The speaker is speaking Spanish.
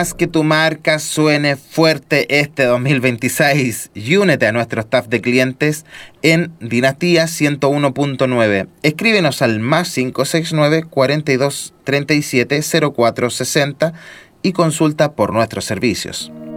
Haz que tu marca suene fuerte este 2026 y únete a nuestro staff de clientes en Dinastía 101.9. Escríbenos al +569 42 37 04 60 y consulta por nuestros servicios.